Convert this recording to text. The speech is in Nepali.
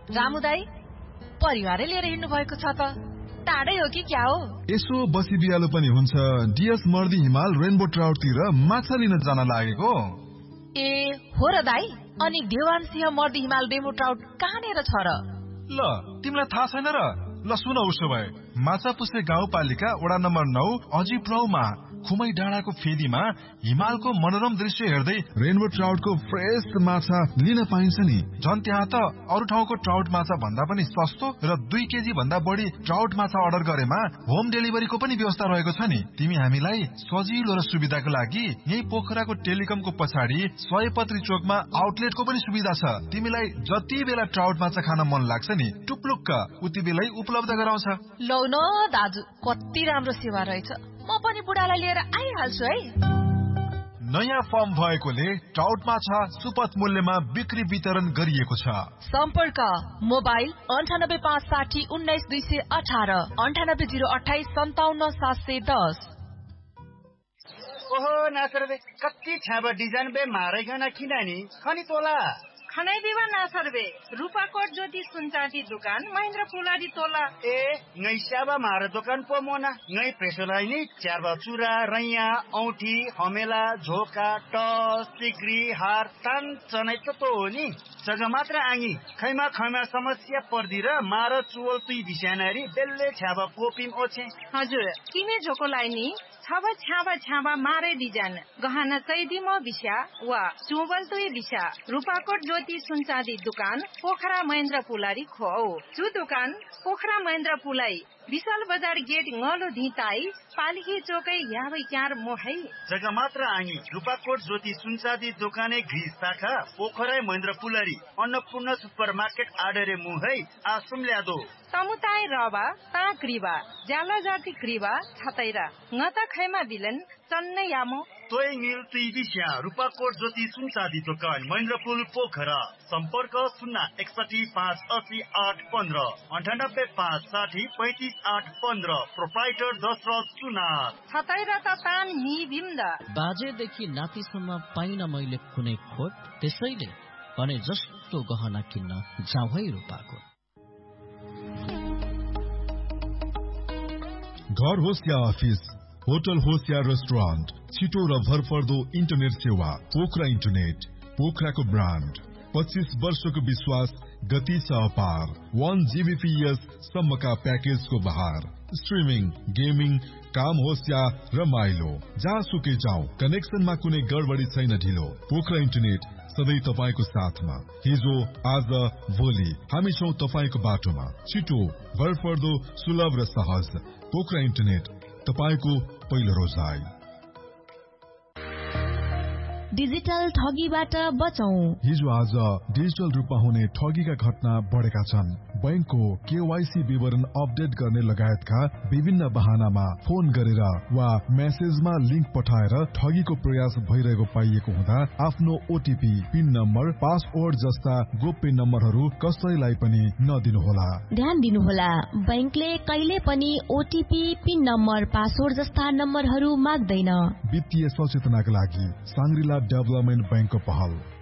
रामु दाई परिवारै लिएर हिँड्नु भएको छ त, टाढै हो कि क्या हो? यसो बसी बिरालो पनि हुन्छ। डिएस मर्दी हिमाल रेनबो ट्राउटतिर माछा लिन जान लागेको। ए हो र दाई, अनि देवान सिंह मर्दी हिमाल रेनबो ट्राउट कहाँनिर छ र? ल तिमीलाई थाहा छैन र? ल सुन, उसो भए माछापुछ्रे गाउँपालिका वडा नम्बर 9 अजिप्राउमा खुमै डाँडाको फेदीमा हिमालको मनोरम दृश्य हेर्दै रेनबो ट्राउटको फ्रेश माछा लिन पाइन्छ नि। झन् त्यहाँ त अरू ठाउँको ट्राउट माछा भन्दा पनि सस्तो र 2 केजी भन्दा बढी ट्राउट माछा अर्डर गरेमा होम डेलिभरीको पनि व्यवस्था रहेको छ नि। तिमी हामीलाई सजिलो र सुविधाको लागि यही पोखराको टेलिकमको पछाडि सयपत्री चोकमा आउटलेटको पनि सुविधा छ। तिमीलाई जति बेला ट्राउट माछा खान मन लाग्छ नि, टुप्लुक्क उति बेलै उपलब्ध गराउँछ। लौ न दाजु, कति राम्रो सेवा रहेछ। म पनि बुढालाई लिएर आइहाल्छु है। नयाँ फर्म भएकोले ट्राउट माछा सुपथ मूल्यमा बिक्री वितरण गरिएको छ। सम्पर्क मोबाइल 9856 19218 98028 57710। ओहो नासर बे कति छाबा डिजाइन बे मारेगन किनानी खनी तोला खनाई देवा नासर बे रूपाकोट ज्योति सुनचाँदी दुकान महेन्द्र फुलारी तोला। ए ngै स्याबा मार दोकान पो मोना ngै प्रेसोलाई नि च्याबा चुरा रैया औठी हमेला झोका टस सिक्री हार तान चनै त हो नि जग्गा मात्र आङी खैमा समस्या पर्दी र मार चुवल तुई बिसानारी बेल्ले छ्याबा पोपिम ओछे। हजुर किने झोकोलाई नि छाबा मारे डिजाइन गहना सैदी म बिसा वा चुवल तुई बिसा रूपाकोट ज्योति सुनचाँदी दुकान पोखरा महेन्द्र पुलारी खो जु दुकान पोखरा महेन्द्र पुलाई विशाल बजार गेट ngलो धिताई पालिकी चोकै याबै क्यार मोहै जग्गा मात्र आङी रूपाकोट ज्योति सुनचाँदी दोकाने घिस शाखा पोखरा महेन्द्र पुलारी अन्नपूर्ण सुपर मार्केट आडरे मुहै आसुम ल्यादो समुदाय रबा ता क्रिबा ज्याला जाति क्रिबा छतैरा ngata खैमा बिलन चन्ने यामो तोय मिल तुई बिस्या रूपाकोट ज्योति सुनचाँदी दोकान महेन्द्रपुल पोखरा सम्पर्क 061580815 9856053815 प्रोप्राइटर दशरथ सुनार छतैरा त तान नि बिम्दा बाजेदेखि नातिसम्म पाइन मैले कुनै खोट, त्यसैले भने जस्तो गहना किन्न जाऊ है रूपाकोट। घर होस् या अफिस, होटल होस् या रेस्टुरेन्ट, छिटो र भरपर्दो इन्टरनेट सेवा पोखरा इन्टरनेट, पोखराको ब्रान्ड। 25 वर्षको विश्वास, गति छ अपार। 1 Gbps सम्मका प्याकेजको बहार। स्ट्रिमिङ, गेमिङ, काम होस् या रमाइलो, जहाँसुकै जाऊ, कनेक्सनमा कुनै गडबडी छैन ढिलो। पोखरा इन्टरनेट सधैँ तपाईको साथमा। हिजो आज भोलि हामी छौं तपाईको बाटोमा। छिटो, भरपर्दो, सुलभ र सहज। पोखरा इन्टरनेट, तपाईको पहिलो रोजाइ। डिजिटल ठगीबाट बचौं। हिजो आज डिजिटल रूपमा हुने ठगीका घटना बढेका छन्। बैंकको केवाईसी विवरण अपडेट गर्ने लगायतका विभिन्न बहानामा फोन गरेर वा मेसेजमा लिंक पठाएर ठगीको प्रयास भइरहेको पाइएको हुँदा आफ्नो ओटीपी, पिन नम्बर, पासवर्ड जस्ता गोप्य नम्बरहरू कसैलाई पनि नदिनुहोला। ध्यान दिनुहोला, बैंकले कहिले पनि ओटीपी, पिन नम्बर, पासवर्ड जस्ता नम्बरहरू माग्दैन। वित्तीय सचेतनाका लागि सांग्रिला डेभलपमेन्ट बैंकको पहल।